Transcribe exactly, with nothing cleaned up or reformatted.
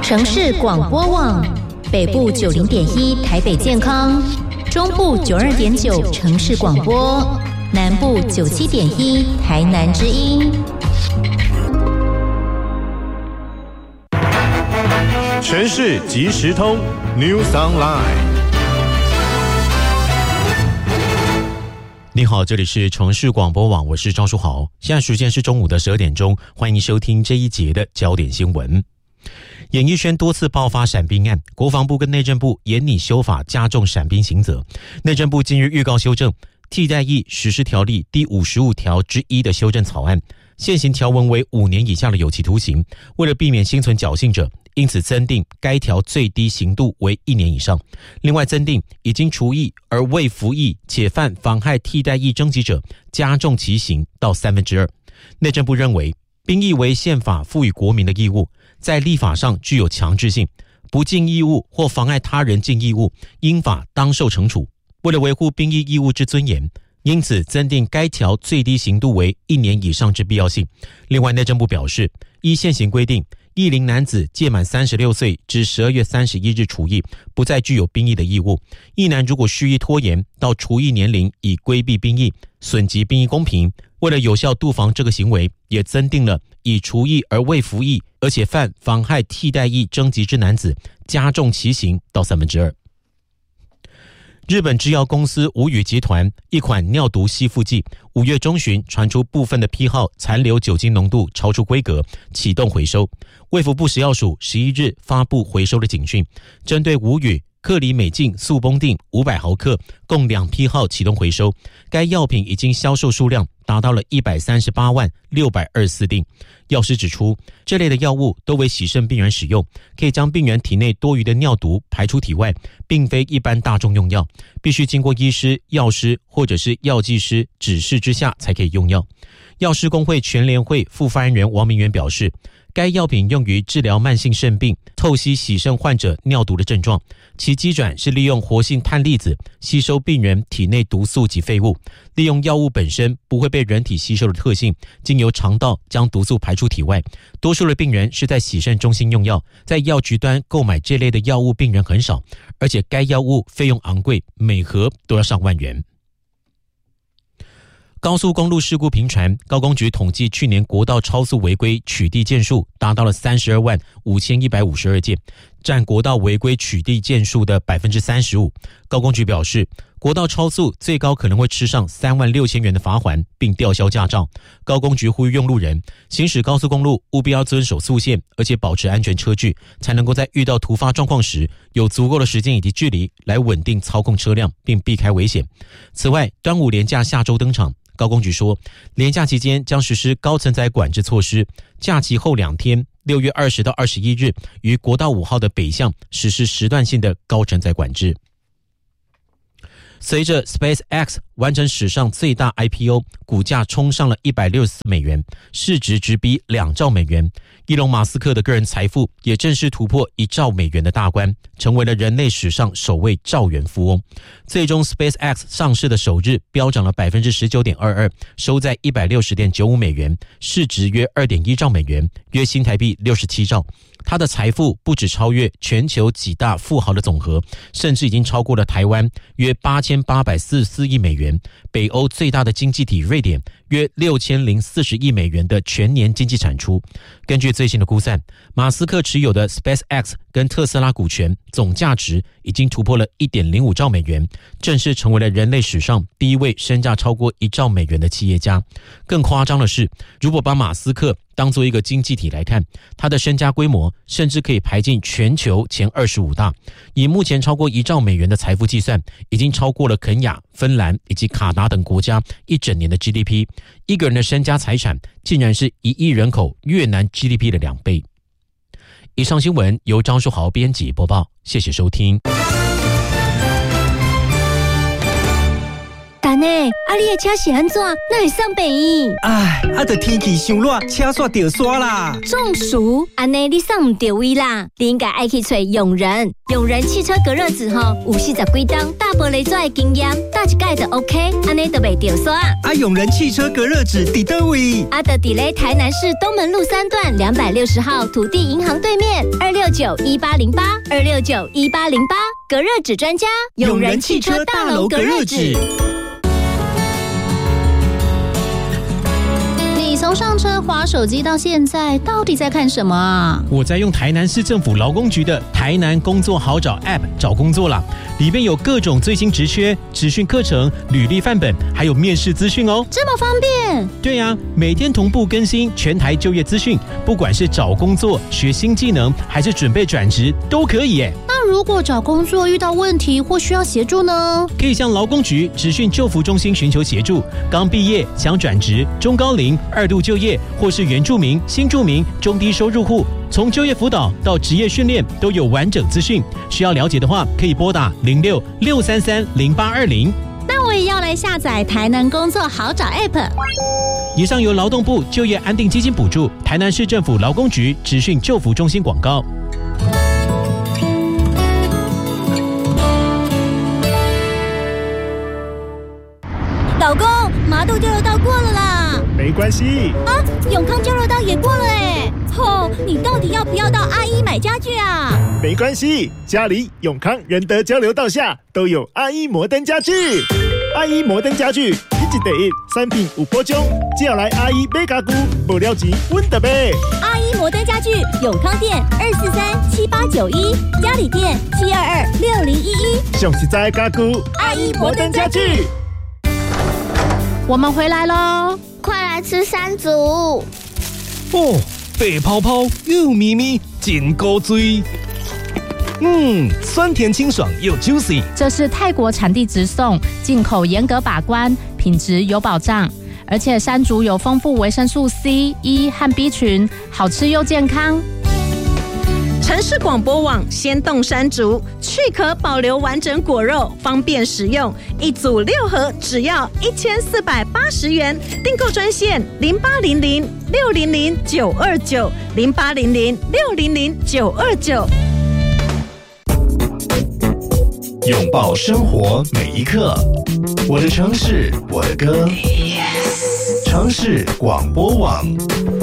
城市广播网，北部九零点一台北健康，中部九二点九城市广播，南部九七点一台南之音。 城市即时通 News Online。 你好，这里是城市广播网，我是张书豪。现在时间是中午的十二点钟，欢迎收听这一节的焦点新闻。演艺圈多次爆发闪兵案，国防部跟内政部严拟修法，加重闪兵刑责。内政部近日预告修正替代役实施条例第五十五条之一的修正草案，现行条文为五年以下的有期徒刑，为了避免心存侥幸者，因此增订该条最低刑度为一年以上。另外增订已经除役而未服役且犯妨害替代役征集者，加重其刑到三分之二。内政部认为，兵役为宪法赋予国民的义务，在立法上具有强制性，不尽义务或妨碍他人尽义务，应法当受惩处。为了维护兵役义务之尊严，因此增订该条最低刑度为一年以上之必要性。另外内政部表示，依现行规定，役龄男子届满三十六岁至十二月三十一日除役，不再具有兵役的义务。役男如果蓄意拖延到除役年龄，以规避兵役，损及兵役公平，为了有效杜防这个行为，也增订了以除役而未服役，而且犯妨害替代役征集之男子，加重其刑到三分之二。日本制药公司武宇集团一款尿毒吸附剂，五月中旬传出部分的批号残留酒精浓度超出规格，启动回收。卫福部食药署十一日发布回收的警讯，针对武宇克里美净速崩定五百毫克共两批号启动回收，该药品已经销售数量达到了一百三十八万六百二十四锭。药师指出，这类的药物都为洗肾病人使用，可以将病人体内多余的尿毒排出体外，并非一般大众用药，必须经过医师、药师或者是药剂师指示之下才可以用药。药师工会全联会副发言人王明元表示，该药品用于治疗慢性肾病、透析洗肾患者尿毒的症状，其机转是利用活性炭粒子吸收病人体内毒素及废物，利用药物本身不会被人体吸收的特性，经由肠道将毒素排出体外。多数的病人是在洗肾中心用药，在药局端购买这类的药物病人很少，而且该药物费用昂贵，每盒都要上万元。高速公路事故频传，高公局统计去年国道超速违规取缔件数达到了三十二万五千一百五十二件，占国道违规取缔件数的 百分之三十五。高公局表示，国道超速最高可能会吃上三万六千元的罚锾，并吊销驾照。高公局呼吁用路人行驶高速公路务必要遵守速限，而且保持安全车距，才能够在遇到突发状况时有足够的时间以及距离来稳定操控车辆，并避开危险。此外，端午连假下周登场，高公局说，连假期间将实施高承载管制措施，假期后两天六月二十到二十一日于国道五号的北向实施时段性的高承载管制。随着 SpaceX 完成史上最大 I P O， 股价冲上了一百六十四美元，市值直逼两兆美元。伊隆马斯克的个人财富也正式突破一兆美元的大关，成为了人类史上首位兆元富翁。最终 SpaceX 上市的首日飙涨了 百分之十九点二二， 收在 一百六十点九五美元，市值约 二点一兆美元，约新台币六十七兆。他的财富不止超越全球几大富豪的总和，甚至已经超过了台湾约八千八百四十四亿美元，北欧最大的经济体瑞典约六千零四十亿美元的全年经济产出。根据最新的估算，马斯克持有的 SpaceX 跟特斯拉股权总价值已经突破了 一点零五兆美元，正式成为了人类史上第一位身价超过一兆美元的企业家。更夸张的是，如果把马斯克当作一个经济体来看，他的身家规模甚至可以排进全球前二十五大。以目前超过一兆美元的财富计算，已经超过了肯亚、芬兰以及卡达等国家一整年的 G D P。 一个人的身家财产竟然是一亿人口越南 G D P 的两倍。以上新闻由张书豪编辑播报，谢谢收听。 单呢，啊你的车是安怎？哪会送北医？ 哎，啊，就天气伤热，车煞掉刷啦。 中暑，安尼你送唔到位啦，你应该爱去找永仁。永仁汽车隔热纸吼，有四十几档大玻璃做的经验，打一盖就 OK， 安尼就袂掉刷。 啊，永仁汽车隔热纸伫倒位？ 啊，就伫咧台南市东门路三段两百六十号土地银行对面，二六九一八零八，二六九一八零八，隔热纸专家，永仁汽车大楼隔热纸。 你从上车滑手机到现在，到底在看什么啊？ 我在用台南市政府劳工局的台南工作好找 App 找工作啦，里面有各种最新职缺、职训课程、履历范本，还有面试资讯哦。 这么方便？ 对呀、啊，每天同步更新全台就业资讯，不管是找工作、学新技能，还是准备转职，都可以耶。 那如果找工作遇到问题或需要协助呢？ 可以向劳工局职训就服中心寻求协助。刚毕业想转职、中高龄、二度就业，或是原住民、新住民、中低收入户，从就业辅导到职业训练都有完整资讯。需要了解的话，可以拨打零六六三三零八二零。 那我也要来下载台南工作好找 App。 以上由劳动部就业安定基金补助，台南市政府劳工局职训就服中心广告。 老公，麻豆交流道过了啦。 没关系啊，永康交流道也过了哎。吼，你到底要不要到阿一买家具啊？ 没关系，家里永康仁德交流道下都有阿一摩登家具。阿一摩登家具一级第一，产品有保障，只要来阿一买家具，无了钱阮就买。 阿一摩登家具永康店二四三七八九一，嘉里店七二二六零一一。 上实在的家具， 阿一摩登家具。 我们回来喽， 快来吃山竹哦，白泡泡又咪咪，真高追。嗯，酸甜清爽又 juicy。 这是泰国产地直送，进口严格把关，品质有保障。而且山竹有丰富维生素 C、E 和 B 群，好吃又健康。 城市广播网鲜冻山竹，去壳保留完整果肉，方便食用。一组六盒，只要一千四百八十元。订购专线零八零零六零零九二九零八零零六零零九二九。 拥抱生活每一刻，我的城市，我的歌。Yes. 城市广播网。